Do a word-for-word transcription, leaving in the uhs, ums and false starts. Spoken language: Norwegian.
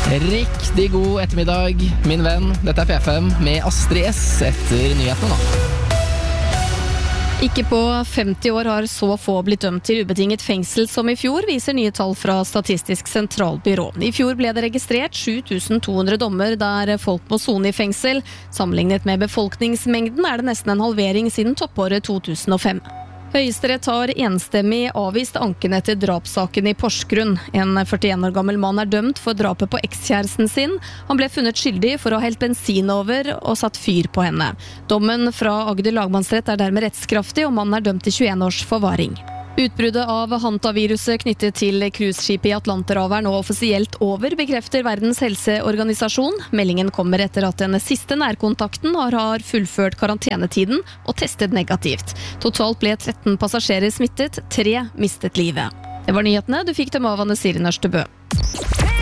Riktig god ettermiddag, min venn. Dette er P F M med Astrid S etter nyhetene nå. Ikke på femti år har så få blitt dømt til ubetinget fengsel som i fjor, viser nye tall fra Statistisk sentralbyrå. I fjor ble det registrert sju tusen to hundre dommer der folk må sone i fengsel. Sammenlignet med befolkningsmengden er det nesten en halvering siden toppåret to tusen og fem. Høyesterett har enstemmig avvist anken etter drapssaken i Porsgrunn. En førtien år gammel mann er dømt for drapet på ekskjæresten sin. Han ble funnet skyldig for å ha helt bensin over og satt fyr på henne. Dommen fra Agder lagmannsrett er dermed rettskraftig, og mannen er dømt til tjueen års forvaring. Utbruddet av hantaviruset knyttet til cruiseskipet i Atlanterhavet er nå offisielt over, bekrefter Verdens helseorganisasjon. Meldingen kommer etter at den siste nærkontakten har, har fullført karantenetiden og testet negativt. Totalt ble tretten passasjerer smittet, tre mistet livet. Det var nyhetene, du fikk dem av Anne Siri Nørstebø.